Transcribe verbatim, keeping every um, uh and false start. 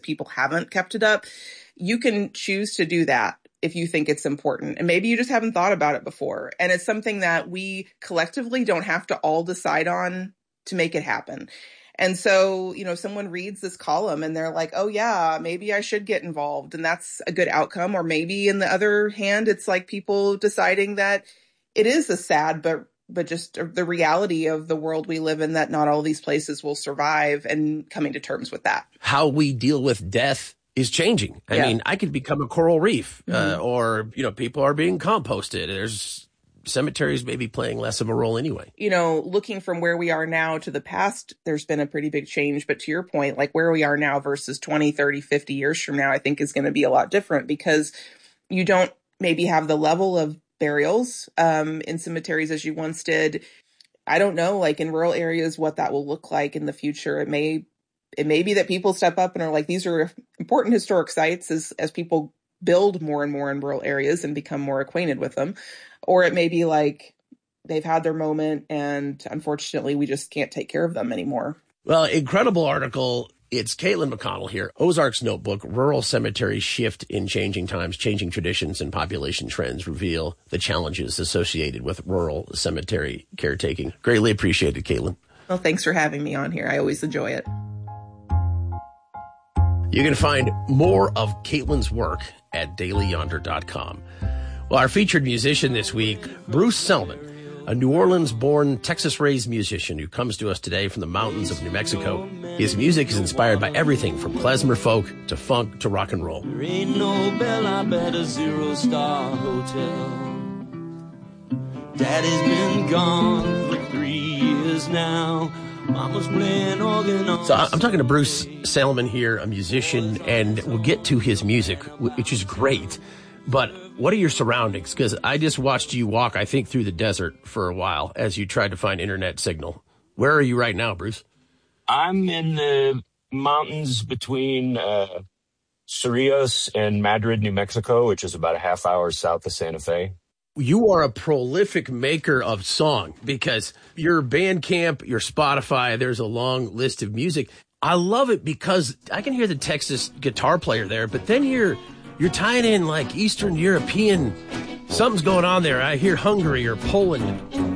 people haven't kept it up. You can choose to do that if you think it's important. And maybe you just haven't thought about it before. And it's something that we collectively don't have to all decide on to make it happen. And so, you know, someone reads this column and they're like, oh, yeah, maybe I should get involved. And that's a good outcome. Or maybe in the other hand, it's like people deciding that it is a sad, but but just the reality of the world we live in, that not all these places will survive, and coming to terms with that. How we deal with death is changing. I yeah. mean, I could become a coral reef mm-hmm. uh, or, you know, people are being composted. There's cemeteries maybe playing less of a role anyway. You know, looking from where we are now to the past, there's been a pretty big change. But to your point, like where we are now versus twenty, thirty, fifty years from now, I think is going to be a lot different, because you don't maybe have the level of burials um, in cemeteries as you once did. I don't know, like in rural areas, what that will look like in the future. It may It may be that people step up and are like, these are important historic sites as, as people build more and more in rural areas and become more acquainted with them. Or it may be like they've had their moment and unfortunately we just can't take care of them anymore. Well, incredible article. It's Caitlin McConnell here. Ozarks Notebook, Rural Cemeteries Shift in Changing Times, Changing Traditions and Population Trends Reveal the Challenges Associated with Rural Cemetery Caretaking. Greatly appreciated, Caitlin. Well, thanks for having me on here. I always enjoy it. You can find more of Caitlin's work at daily yonder dot com. Well, our featured musician this week, Bruce Selman, a New Orleans-born, Texas-raised musician who comes to us today from the mountains of New Mexico. His music is inspired by everything from klezmer folk to funk to rock and roll. There ain't no bell, I bet a zero-star hotel. Daddy's been gone for three years now. Mama's playing organ on. So I'm talking to Bruce Selman here, a musician, and we'll get to his music, which is great. But what are your surroundings? Because I just watched you walk, I think, through the desert for a while as you tried to find internet signal. Where are you right now, Bruce? I'm in the mountains between uh, Cerrillos and Madrid, New Mexico, which is about a half hour south of Santa Fe. You are a prolific maker of song, because your Bandcamp, your Spotify, there's a long list of music. I love it because I can hear the Texas guitar player there, but then you're you're tying in like Eastern European, something's going on there. I hear Hungary or Poland.